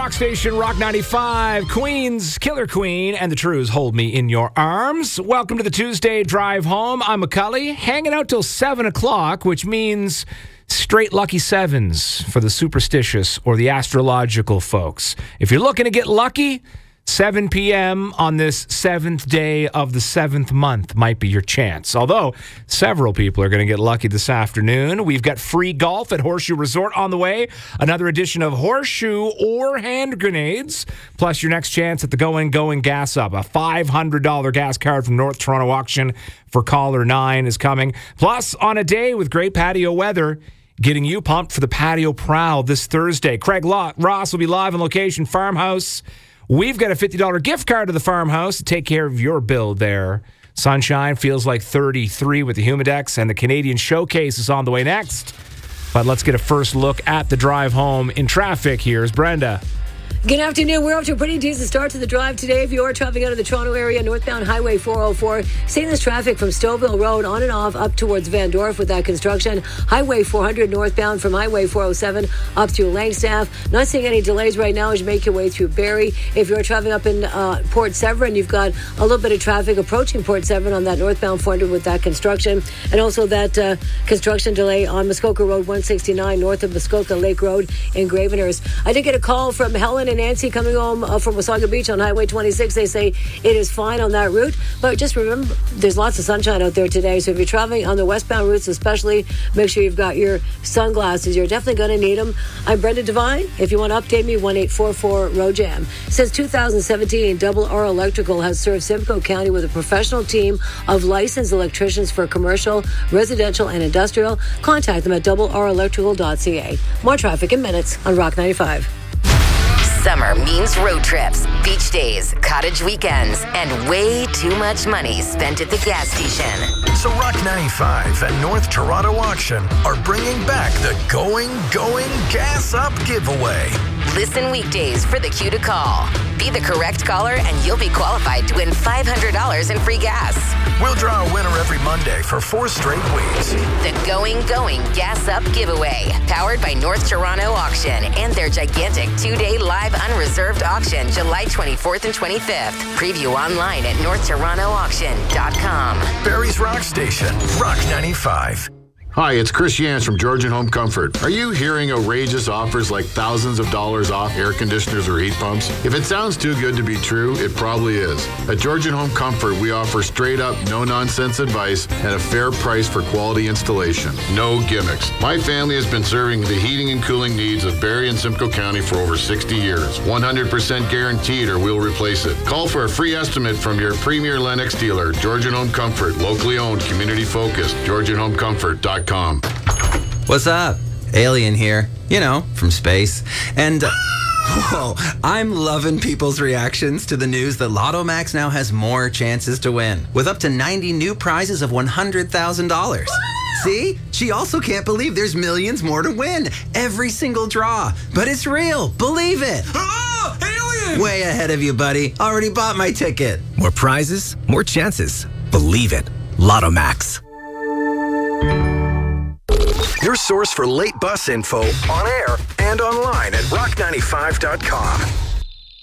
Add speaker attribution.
Speaker 1: Rock Station, Rock 95, Queen's Killer Queen, and the Trues Hold Me in Your Arms. Welcome to the Tuesday Drive Home. I'm McCully, hanging out till 7 o'clock, which means straight lucky sevens for the superstitious or the astrological folks. If you're looking to get lucky, 7 p.m. on this 7th day of the 7th month might be your chance. Although several people are going to get lucky this afternoon. We've got free golf at Horseshoe Resort on the way. Another edition of Horseshoe or Hand Grenades. Plus your next chance at the Going Gas Up. A $500 gas card from North Toronto Auction for caller 9 is coming. Plus on a day with great patio weather, getting you pumped for the Patio Prowl this Thursday. Craig Ross will be live on location, Farmhouse. We've got a $50 gift card to the Farmhouse to take care of your bill there. Sunshine feels like 33 with the Humidex, and the Canadian Showcase is on the way next. But let's get a first look at the drive home in traffic. Here's Brenda.
Speaker 2: Good afternoon. We're off to a pretty decent start to the drive today. If you are traveling out of the Toronto area, northbound Highway 404, seamless traffic from Stouffville Road on and off up towards Van Dorp with that construction. Highway 400 northbound from Highway 407 up through Langstaff. Not seeing any delays right now as you make your way through Barrie. If you're traveling up in Port Severn, you've got a little bit of traffic approaching Port Severn on that northbound 400 with that construction. And also that construction delay on Muskoka Road 169 north of Muskoka Lake Road in Gravenhurst. I did get a call from Helen and Nancy coming home from Wasaga Beach on Highway 26. They say it is fine on that route, but just remember there's lots of sunshine out there today, so if you're traveling on the westbound routes especially, make sure you've got your sunglasses. You're definitely going to need them. I'm Brenda Devine. If you want to update me, 1-844-ROJAM. Since 2017, Double R Electrical has served Simcoe County with a professional team of licensed electricians for commercial, residential, and industrial. Contact them at doublerelectrical.ca. More traffic in minutes on Rock 95.
Speaker 3: Summer means road trips, beach days, cottage weekends, and way too much money spent at the gas station.
Speaker 4: So Rock 95 and North Toronto Auction are bringing back the Going Gas Up giveaway.
Speaker 3: Listen weekdays for the cue to call. Be the correct caller and you'll be qualified to win $500 in free gas.
Speaker 4: We'll draw a winner every Monday for 4 straight weeks.
Speaker 3: The Going Gas Up giveaway, powered by North Toronto Auction and their gigantic 2-day live unreserved auction, July 24th and 25th. Preview online at northtorontoauction.com.
Speaker 4: Barrie's Rock Station, Rock 95.
Speaker 5: Hi, it's Chris Yance from Georgian Home Comfort. Are you hearing outrageous offers like thousands of dollars off air conditioners or heat pumps? If it sounds too good to be true, it probably is. At Georgian Home Comfort, we offer straight-up, no-nonsense advice and a fair price for quality installation. No gimmicks. My family has been serving the heating and cooling needs of Barrie and Simcoe County for over 60 years. 100% guaranteed or we'll replace it. Call for a free estimate from your premier Lennox dealer, Georgian Home Comfort, locally owned, community-focused, GeorgianHomeComfort.com.
Speaker 6: What's up? Alien here, from space. And whoa, I'm loving people's reactions to the news that Lotto Max now has more chances to win, with up to 90 new prizes of $100,000. See? She also can't believe there's millions more to win. Every single draw. But it's real. Believe it.
Speaker 7: Oh, alien!
Speaker 6: Way ahead of you, buddy. Already bought my ticket.
Speaker 7: More prizes, more chances. Believe it. Lotto Max.
Speaker 4: Your source for late bus info on air and online at rock95.com.